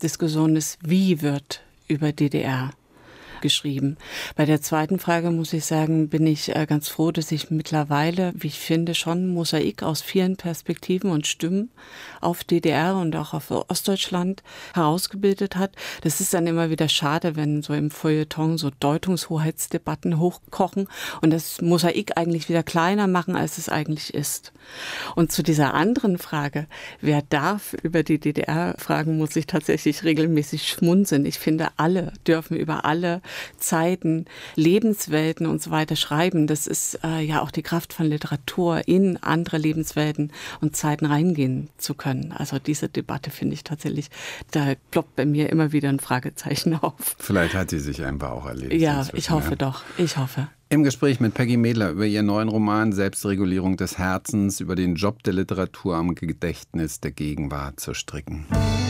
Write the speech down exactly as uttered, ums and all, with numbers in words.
Diskussion ist, wie wird über D D R geschrieben. Bei der zweiten Frage muss ich sagen, bin ich äh, ganz froh, dass ich mittlerweile, wie ich finde, schon ein Mosaik aus vielen Perspektiven und Stimmen auf D D R und auch auf Ostdeutschland herausgebildet hat. Das ist dann immer wieder schade, wenn so im Feuilleton so Deutungshoheitsdebatten hochkochen und das Mosaik eigentlich wieder kleiner machen, als es eigentlich ist. Und zu dieser anderen Frage, wer darf über die D D R fragen, muss ich tatsächlich regelmäßig schmunzeln. Ich finde, alle dürfen über alle Zeiten, Lebenswelten und so weiter schreiben. Das ist äh, ja auch die Kraft von Literatur, in andere Lebenswelten und Zeiten reingehen zu können. Also diese Debatte finde ich tatsächlich, da ploppt bei mir immer wieder ein Fragezeichen auf. Vielleicht hat sie sich einfach auch erledigt. Ja, ich hoffe doch. Ich hoffe. Im Gespräch mit Peggy Medler über ihren neuen Roman Selbstregulierung des Herzens, über den Job der Literatur am Gedächtnis der Gegenwart zu stricken.